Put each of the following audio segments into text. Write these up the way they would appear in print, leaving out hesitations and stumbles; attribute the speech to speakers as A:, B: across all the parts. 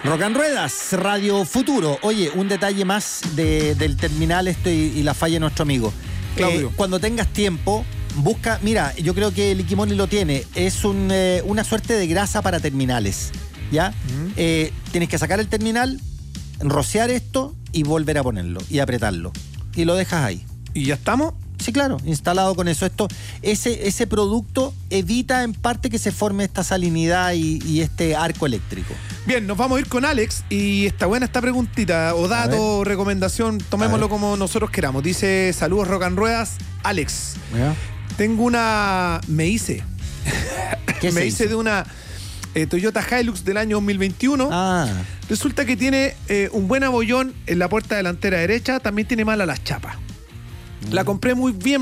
A: Rock and Ruedas, Radio Futuro. Oye, un detalle más del terminal y la falla de nuestro amigo.
B: Claudio.
A: Cuando tengas tiempo, busca, mira, yo creo que el Liquimoli lo tiene, es una suerte de grasa para terminales, ¿ya? Tienes que sacar el terminal, rociar esto y volver a ponerlo y apretarlo. Y lo dejas ahí.
B: ¿Y ya estamos?
A: Sí, claro, instalado con eso. Ese producto evita en parte que se forme esta salinidad y este arco eléctrico.
B: Bien, nos vamos a ir con Alex y está buena esta preguntita o dato, recomendación, tomémoslo como nosotros queramos. Dice, saludos Rock and Ruedas, Alex.
A: ¿Ya?
B: Tengo una... Me hice de una Toyota Hilux del año 2021. Resulta que tiene un buen abollón en la puerta delantera derecha, también tiene mala las chapas. La compré muy bien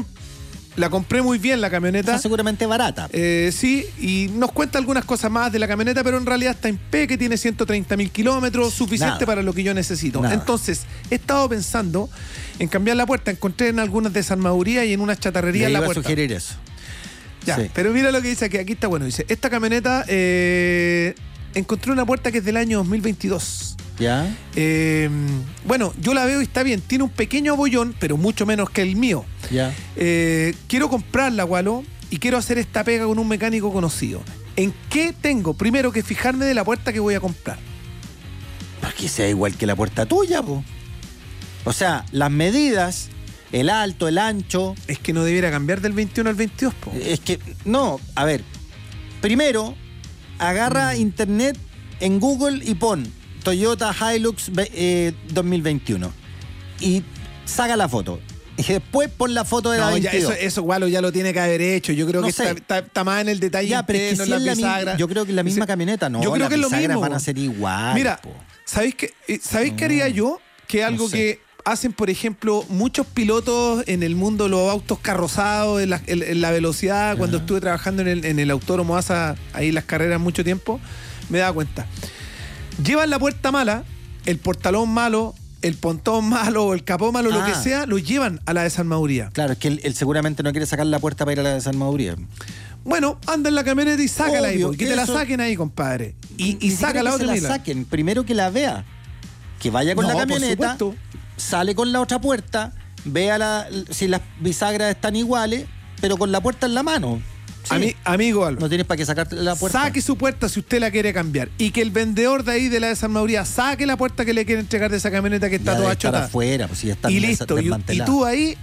B: la camioneta.
A: Está seguramente barata.
B: Sí, y nos cuenta algunas cosas más de la camioneta, pero en realidad está en P, que tiene 130.000 kilómetros, suficiente para lo que yo necesito.
A: Nada.
B: Entonces, he estado pensando en cambiar la puerta. Encontré en algunas desarmadurías y en unas chatarrerías la puerta.
A: Iba a sugerir eso.
B: Ya, sí. Pero mira lo que dice aquí está bueno. Dice, esta camioneta, encontré una puerta que es del año 2022.
A: ¿Ya?
B: Bueno, yo la veo y está bien. Tiene un pequeño abollón, pero mucho menos que el mío.
A: Ya.
B: Quiero comprarla, Gualo, y quiero hacer esta pega con un mecánico conocido. ¿En qué tengo primero que fijarme de la puerta que voy a comprar?
A: Porque sea igual que la puerta tuya, po. O sea, las medidas, el alto, el ancho.
B: Es que no debiera cambiar del 21 al 22, po.
A: Es que, no, a ver. Primero, agarra internet en Google y pon Toyota Hilux 2021 y saca la foto. Y después pon la foto de la 22.
B: Eso Gualo ya lo tiene que haber hecho. Yo creo que está más en el detalle.
A: Ya, pero es que si es la misma, yo creo que la misma camioneta, no.
B: Yo creo que es lo mismo.
A: Van a ser igual.
B: Mira, ¿sabéis qué haría yo? Que algo que hacen, por ejemplo, muchos pilotos en el mundo, los autos carrozados, en la velocidad, cuando estuve trabajando en el Autódromo ASA, ahí las carreras mucho tiempo, me daba cuenta. Llevan la puerta mala, el portalón malo, el pontón malo, el capó malo, lo que sea, lo llevan a la desarmaduría.
A: Claro, es que él seguramente no quiere sacar la puerta para ir a la desarmaduría.
B: Bueno, anda en la camioneta y sácala ahí, que te la saquen ahí, compadre. Y saca la otra.
A: Que la saquen, primero que la vea. Que vaya con la camioneta, sale con la otra puerta, vea si las bisagras están iguales, pero con la puerta en la mano. Sí.
B: Amigo Álvaro,
A: no tienes para qué sacar la puerta.
B: Saque su puerta si usted la quiere cambiar. Y que el vendedor de ahí de la desarmaduría saque la puerta que le quiere entregar de esa camioneta que está toda chota.
A: Afuera, pues si ya está
B: y listo. Y tú ahí,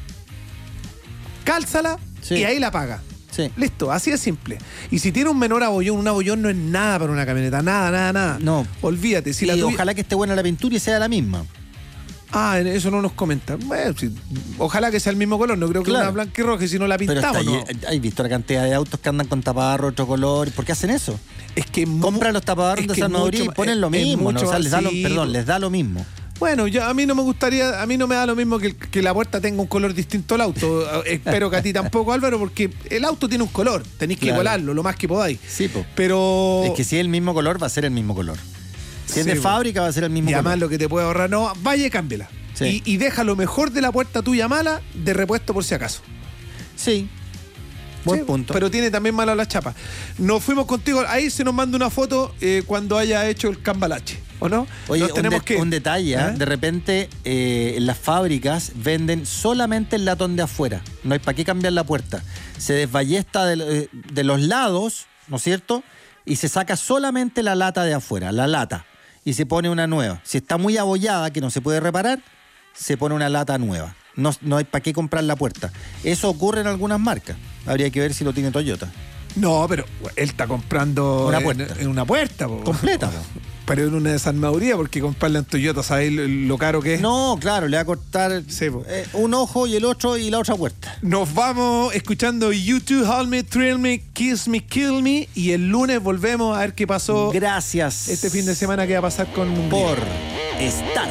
B: cálzala y ahí la paga.
A: Sí.
B: Listo, así de simple. Y si tiene un menor abollón, un abollón no es nada para una camioneta. Nada.
A: No.
B: Olvídate. Si
A: ojalá que esté buena la pintura y sea la misma.
B: Eso no nos comenta. Bueno, sí, ojalá que sea el mismo color. No creo que una blanca y roja, y si no la pintamos.
A: Pero ¿has visto la cantidad de autos que andan con tapabarro otro color? ¿Por qué hacen eso?
B: Es que
A: compran los tapabarros de desarmaduría y ponen lo mismo. ¿no? O sea, les da lo mismo.
B: Bueno, a mí no me gustaría, a mí no me da lo mismo que la puerta tenga un color distinto al auto. Espero que a ti tampoco, Álvaro, porque el auto tiene un color. Tenéis que igualarlo lo más que podáis.
A: Sí, po.
B: Pero...
A: Es que si es el mismo color, va a ser el mismo color. Si es de fábrica, va a ser el mismo color.
B: Y además lo que te puede ahorrar, vaya y cámbiala. Sí. Y deja lo mejor de la puerta tuya mala de repuesto por si acaso.
A: Sí. Buen punto.
B: Pero tiene también malas las chapas. Nos fuimos contigo, ahí se nos manda una foto cuando haya hecho el cambalache, ¿o no?
A: Oye, un detalle, de repente en las fábricas venden solamente el latón de afuera. No hay para qué cambiar la puerta. Se desballesta de los lados, ¿no es cierto? Y se saca solamente la lata de afuera, la lata. Y se pone una nueva. Si está muy abollada, que no se puede reparar, se pone una lata nueva. No hay para qué comprar la puerta. Eso ocurre en algunas marcas. Habría que ver si lo tiene Toyota.
B: No, pero él está comprando en una puerta.
A: Completa.
B: Pero en una desarmaduría, porque comprarla en Toyota, ¿sabes lo caro que es?
A: No, claro, le va a cortar un ojo y el otro y la otra puerta.
B: Nos vamos escuchando YouTube, Hold Me, Thrill Me, Kiss Me, Kill Me, y el lunes volvemos a ver qué pasó.
A: Gracias.
B: Este fin de semana, qué va a pasar con
A: por estar